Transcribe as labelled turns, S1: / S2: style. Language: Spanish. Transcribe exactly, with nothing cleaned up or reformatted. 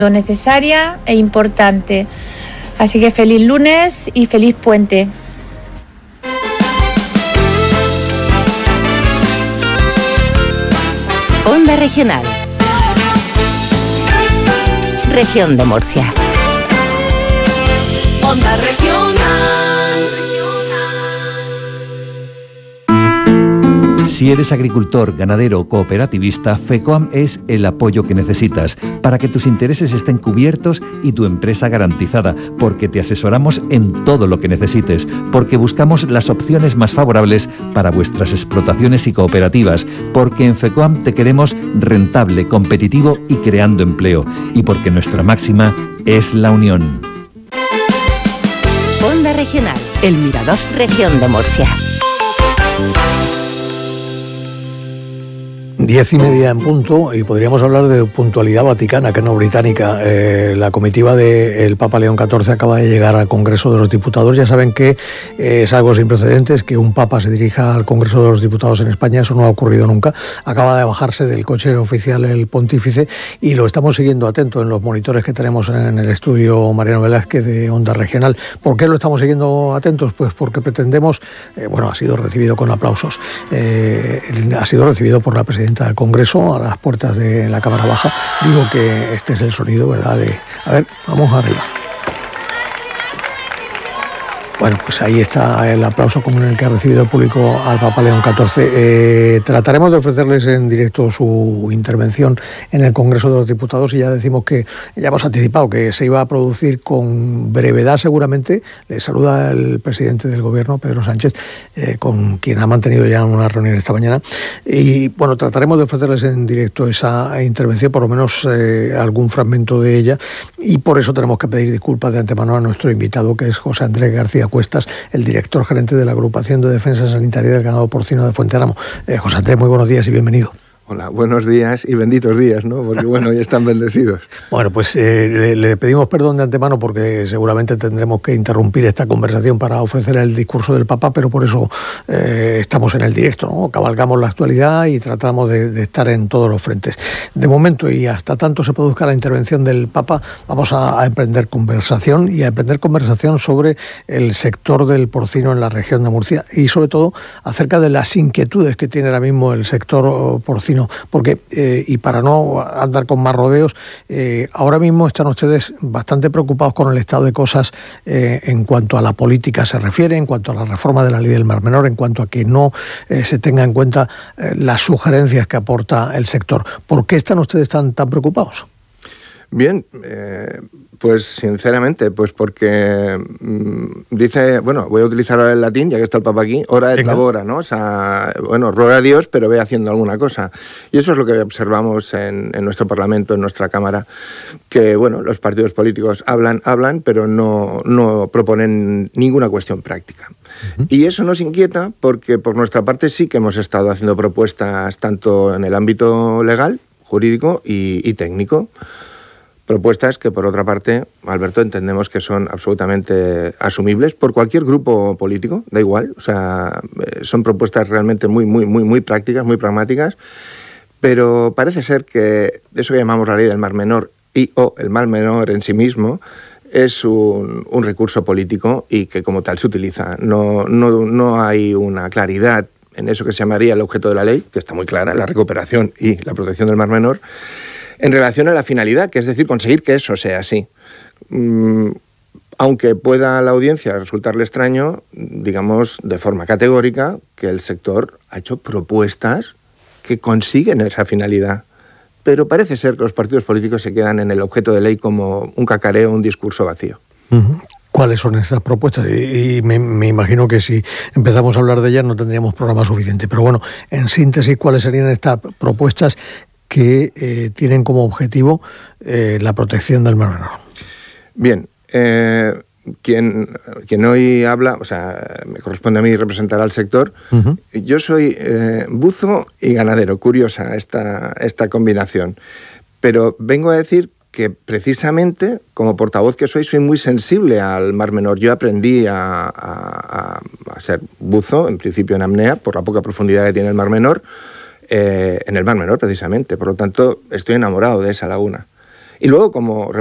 S1: necesaria e importante. Así que feliz lunes y feliz puente.
S2: Onda Regional. Región de Murcia.
S3: Onda Regional.
S4: Si eres agricultor, ganadero o cooperativista, FECOAM es el apoyo que necesitas para que tus intereses estén cubiertos y tu empresa garantizada, porque te asesoramos en todo lo que necesites, porque buscamos las opciones más favorables para vuestras explotaciones y cooperativas, porque en FECOAM te queremos rentable, competitivo y creando empleo, y porque nuestra máxima es la unión.
S2: Onda Regional, El Mirador, Región de Murcia.
S5: Diez y media en punto, y podríamos hablar de puntualidad vaticana, que no británica. Eh, la comitiva del Papa León catorce acaba de llegar al Congreso de los Diputados. Ya saben que eh, es algo sin precedentes que un Papa se dirija al Congreso de los Diputados en España. Eso no ha ocurrido nunca. Acaba de bajarse del coche oficial el pontífice y lo estamos siguiendo atento en los monitores que tenemos en el estudio Mariano Velázquez de Onda Regional. ¿Por qué lo estamos siguiendo atentos? Pues porque pretendemos, eh, bueno, ha sido recibido con aplausos. Eh, ha sido recibido por la presidenta del Congreso a las puertas de la Cámara Baja. Digo que este es el sonido, ¿verdad? De, a ver, vamos arriba. Bueno, pues ahí está el aplauso con el que ha recibido el público al Papa León catorce. Eh, trataremos de ofrecerles en directo su intervención en el Congreso de los Diputados y ya decimos que, ya hemos anticipado que se iba a producir con brevedad seguramente. Le saluda el presidente del Gobierno, Pedro Sánchez, eh, con quien ha mantenido ya una reunión esta mañana. Y bueno, trataremos de ofrecerles en directo esa intervención, por lo menos eh, algún fragmento de ella, y por eso tenemos que pedir disculpas de antemano a nuestro invitado, que es José Andrés García Cuestas, el director gerente de la Agrupación de Defensa Sanitaria del Ganado Porcino de Fuentealamo. Eh, José Andrés, muy buenos días y bienvenido.
S6: Hola, buenos días y benditos días, ¿no? Porque bueno, ya están bendecidos.
S5: Bueno, pues eh, le, le pedimos perdón de antemano porque seguramente tendremos que interrumpir esta conversación para ofrecer el discurso del Papa, pero por eso eh, estamos en el directo, ¿no? Cabalgamos la actualidad y tratamos de, de estar en todos los frentes. De momento, y hasta tanto se produzca la intervención del Papa, vamos a, a emprender conversación y a emprender conversación sobre el sector del porcino en la región de Murcia y sobre todo acerca de las inquietudes que tiene ahora mismo el sector porcino. Porque, eh, y para no andar con más rodeos, eh, ahora mismo están ustedes bastante preocupados con el estado de cosas eh, en cuanto a la política se refiere, en cuanto a la reforma de la ley del Mar Menor, en cuanto a que no eh, se tenga en cuenta eh, las sugerencias que aporta el sector. ¿Por qué están ustedes tan, tan preocupados?
S6: Bien, eh, pues sinceramente, pues porque mmm, dice, bueno, voy a utilizar ahora el latín, ya que está el Papa aquí, ora et labora, ¿no? O sea, bueno, ruega a Dios, pero ve haciendo alguna cosa. Y eso es lo que observamos en, en nuestro Parlamento, en nuestra Cámara, que, bueno, los partidos políticos hablan, hablan, pero no, no proponen ninguna cuestión práctica. Uh-huh. Y eso nos inquieta porque, por nuestra parte, sí que hemos estado haciendo propuestas tanto en el ámbito legal, jurídico y, y técnico. Propuestas que, por otra parte, Alberto, entendemos que son absolutamente asumibles por cualquier grupo político, da igual, o sea, son propuestas realmente muy, muy, muy, muy prácticas, muy pragmáticas, pero parece ser que eso que llamamos la ley del Mar Menor y o el Mar Menor en sí mismo es un, un recurso político y que como tal se utiliza. No, no, no hay una claridad en eso que se llamaría el objeto de la ley, que está muy clara, la recuperación y la protección del Mar Menor, en relación a la finalidad, que es decir, conseguir que eso sea así. Mm, aunque pueda a la audiencia resultarle extraño, digamos de forma categórica, que el sector ha hecho propuestas que consiguen esa finalidad. Pero parece ser que los partidos políticos se quedan en el objeto de ley como un cacareo, un discurso vacío.
S5: Uh-huh. ¿Cuáles son esas propuestas? Y, y me, me imagino que si empezamos a hablar de ellas no tendríamos programa suficiente. Pero bueno, en síntesis, ¿cuáles serían estas propuestas que eh, tienen como objetivo eh, la protección del Mar Menor?
S6: Bien, eh, quien, quien hoy habla, o sea, me corresponde a mí representar al sector. Uh-huh. Yo soy eh, buzo y ganadero, curiosa esta, esta combinación, pero vengo a decir que precisamente, como portavoz que soy, soy muy sensible al Mar Menor. Yo aprendí a, a, a ser buzo, en principio en apnea, por la poca profundidad que tiene el Mar Menor, Eh, en el Mar Menor, precisamente. Por lo tanto, estoy enamorado de esa laguna. Y luego, como